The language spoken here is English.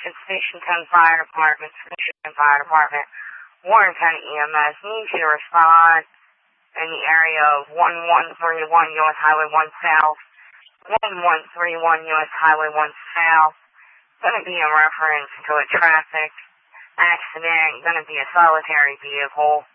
to Station 10 Fire Department, Station Fire Department, Warren County EMS needs you to respond in the area of 1131 U.S. Highway 1 South, 1131 U.S. Highway 1 South. Going to be in reference to a traffic accident, going to be a solitary vehicle.